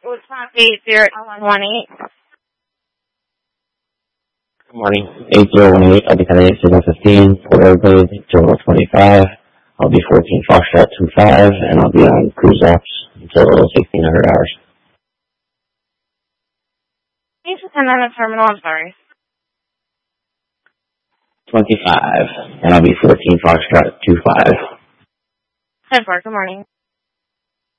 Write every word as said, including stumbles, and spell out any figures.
eight zero one one eight. Good morning. eight zero one eight, I'll be heading at seven fifteen, Port Everglades, Terminal twenty-five. I'll be fourteen Foxtrot two five, and I'll be on cruise ops until sixteen hundred hours. Thanks for sending on the terminal, I'm sorry. twenty-five, and I'll be fourteen Foxtrot two five. ten four, good morning.